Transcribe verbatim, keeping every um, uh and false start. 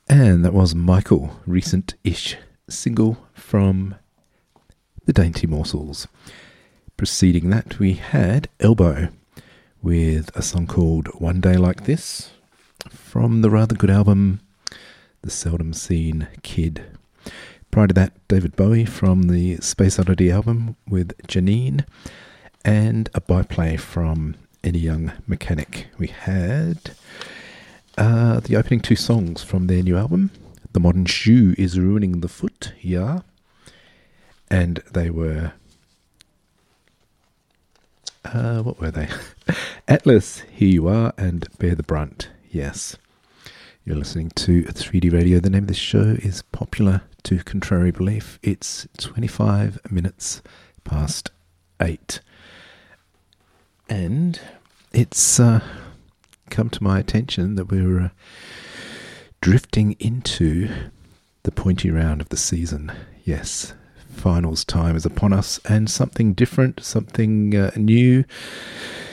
And that was Michael, recent-ish single from the Dainty Morsels. Preceding that, we had Elbow with a song called One Day Like This from the rather good album The Seldom Seen Kid. Prior to that, David Bowie from the Space Oddity album with Janine, and a byplay from Any Young Mechanic. We had uh, the opening two songs from their new album, The Modern Shoe is Ruining the Foot, yeah, and they were, uh, what were they? Atlas, Here You Are, and Bear the Brunt, yes. You're listening to three D Radio. The name of this show is Popular to Contrary Belief. It's twenty-five minutes past eight. And it's uh, come to my attention that we're uh, drifting into the pointy round of the season. Yes, finals time is upon us, and something different, something uh, new